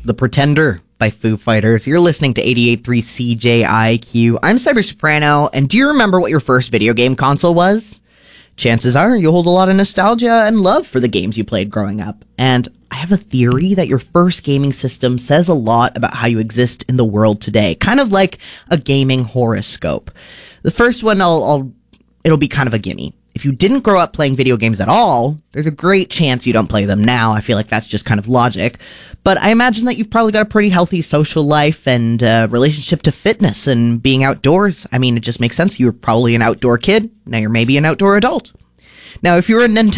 The Pretender by Foo Fighters. You're listening to 88.3 CJIQ. I'm Cyber Soprano, and do you remember what your first video game console was? Chances are you hold a lot of nostalgia and love for the games you played growing up. And I have a theory that your first gaming system says a lot about how you exist in the world today. Kind of like a gaming horoscope. The first one, it'll be kind of a gimme. If you didn't grow up playing video games at all, there's a great chance you don't play them now. I feel like that's just kind of logic. But I imagine that you've probably got a pretty healthy social life and relationship to fitness and being outdoors. I mean, it just makes sense. You were probably an outdoor kid. Now you're maybe an outdoor adult. Now, if you're a Nintendo